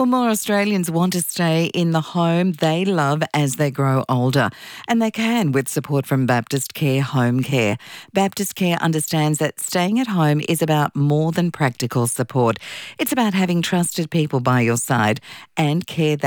Well, more Australians want to stay in the home they love as they grow older, and they can with support from Baptist Care Home Care. Baptist Care understands that staying at home is about more than practical support. It's about having trusted people by your side and care that